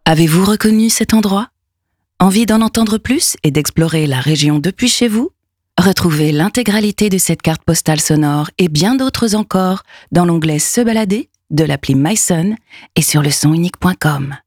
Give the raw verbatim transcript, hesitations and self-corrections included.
Avez-vous reconnu cet endroit? Envie d'en entendre plus et d'explorer la région depuis chez vous? Retrouvez l'intégralité de cette carte postale sonore et bien d'autres encore dans l'onglet Se balader de l'appli myson et sur le son unique point com.